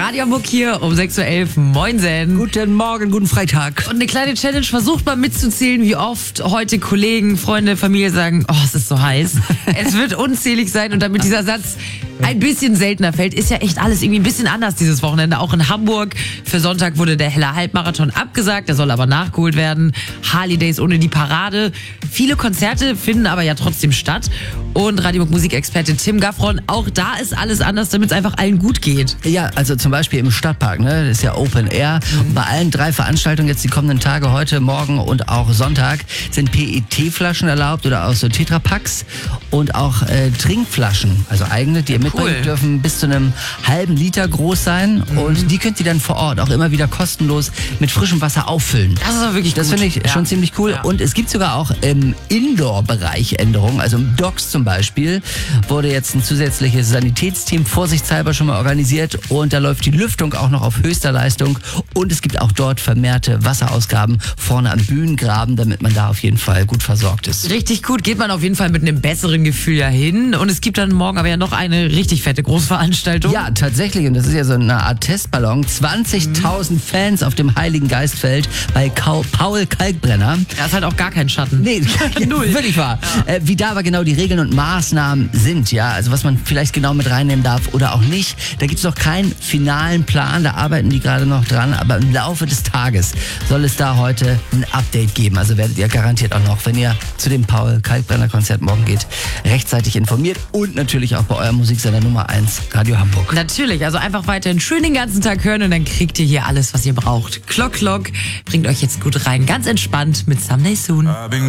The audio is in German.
Radio Hamburg hier um 6.11 Uhr. Moinsen. Guten Morgen, guten Freitag. Und eine kleine Challenge, versucht mal mitzuzählen, wie oft heute Kollegen, Freunde, Familie sagen, oh, es ist so heiß. Es wird unzählig sein, und damit dieser Satz ein bisschen seltener fällt, ist ja echt alles irgendwie ein bisschen anders dieses Wochenende. Auch in Hamburg. Für Sonntag wurde der Helle Halbmarathon abgesagt, der soll aber nachgeholt werden. Harley Days ohne die Parade. Viele Konzerte finden aber ja trotzdem statt. Und Radio Musikexperte Tim Gaffron, auch da ist alles anders, damit es einfach allen gut geht. Ja, also zum Beispiel im Stadtpark, ne? Das ist ja Open Air. Und bei allen 3 Veranstaltungen jetzt die kommenden Tage, heute, morgen und auch Sonntag, sind PET-Flaschen erlaubt oder auch so Tetrapacks und auch Trinkflaschen, also eigene, die ihr mitbringen dürfen, bis zu einem halben Liter groß sein. Und die könnt ihr dann vor Ort auch immer wieder kostenlos mit frischem Wasser auffüllen. Das ist auch wirklich gut. Das finde ich schon ziemlich cool. Ja. Und es gibt sogar auch im Indoor-Bereich Änderungen, also im Docks zum Beispiel, wurde jetzt ein zusätzliches Sanitätsteam vorsichtshalber schon mal organisiert, und da läuft die Lüftung auch noch auf höchster Leistung, und es gibt auch dort vermehrte Wasserausgaben vorne am Bühnengraben, damit man da auf jeden Fall gut versorgt ist. Richtig gut, geht man auf jeden Fall mit einem besseren Gefühl ja hin, und es gibt dann morgen aber ja noch eine richtig fette Großveranstaltung. Ja, tatsächlich, und das ist ja so eine Art Testballon, 20.000 Fans auf dem Heiligen Geistfeld bei Paul Kalkbrenner. Da ist halt auch gar kein Schatten. Nee, null. Wirklich wahr. Ja. Wie da aber genau die Regeln und Maßnahmen sind, ja, also was man vielleicht genau mit reinnehmen darf oder auch nicht, da gibt es noch keinen finalen Plan, da arbeiten die gerade noch dran, aber im Laufe des Tages soll es da heute ein Update geben, also werdet ihr garantiert auch noch, wenn ihr zu dem Paul Kalkbrenner Konzert morgen geht, rechtzeitig informiert, und natürlich auch bei eurem Musiksender Nummer 1, Radio Hamburg. Natürlich, also einfach weiterhin schön den ganzen Tag hören, und dann kriegt ihr hier alles, was ihr braucht. Clock bringt euch jetzt gut rein, ganz entspannt mit Someday Soon.